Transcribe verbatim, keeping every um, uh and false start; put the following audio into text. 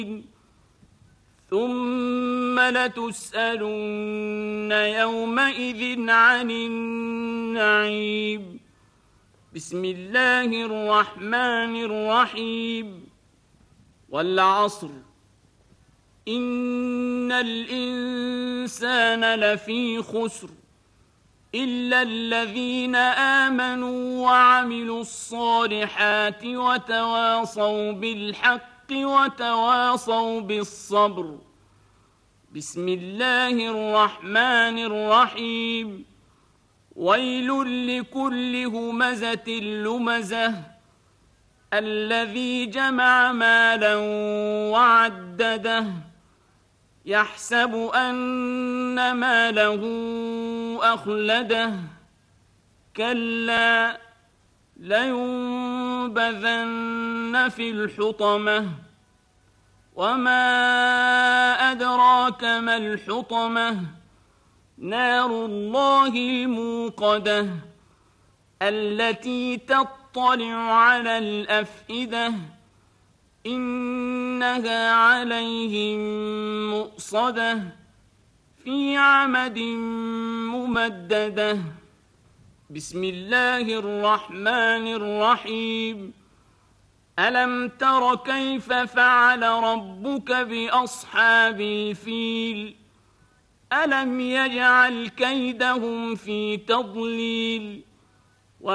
ثم لتسألن يومئذ عن النعيم. بسم الله الرحمن الرحيم. والعصر إن الإنسان لفي خسر إلا الذين آمنوا وعملوا الصالحات وتواصوا بالحق وتواصوا بالصبر. بسم الله الرحمن الرحيم. ويل لكل همزة لمزة الذي جمع مالا وعدده يحسب أن ماله أخلده كلا لينبذن في الحطمة وما أدراك ما الحطمة نار الله الموقدة التي تطلع على الأفئدة إنها عليهم مؤصدة في عمد ممددة. بسم الله الرحمن الرحيم. ألم تر كيف فعل ربك بأصحاب الفيل ألم يجعل كيدهم في تضليل